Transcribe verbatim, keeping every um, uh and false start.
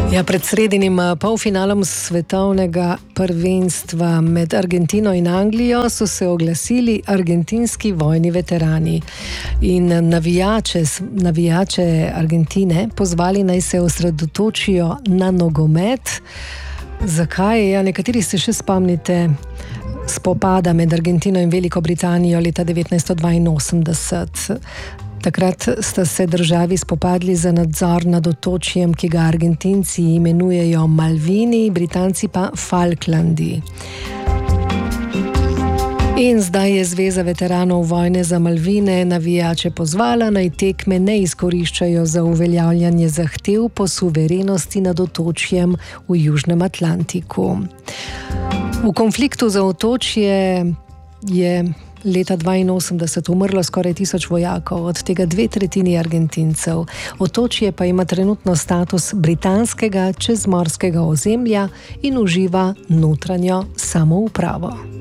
Ja, pred sredinim polfinalom svetovnega prvenstva med Argentino in Anglijo so se oglasili argentinski vojni veterani in navijače, navijače Argentine pozvali, naj se osredotočijo na nogomet. Zakaj? Ja, nekateri se še spomnite spopada med Argentino in Veliko Britanijo leta devetnajststo dvainosemdeset. Takrat sta se državi spopadli za nadzor nad otočjem, ki ga Argentinci imenujejo Malvini, Britanci pa Falklandi. In zdaj je Zveza veteranov vojne za Malvine navijače pozvala, naj tekme ne izkoriščajo za uveljavljanje zahtev po suverenosti nad otočjem v Južnem Atlantiku. V konfliktu za otočje je leta dvainosemdeset umrlo skoraj tisoč vojakov, od tega dve tretjini Argentincev. Otočje pa ima trenutno status britanskega čezmorskega ozemlja in uživa notranjo samoupravo.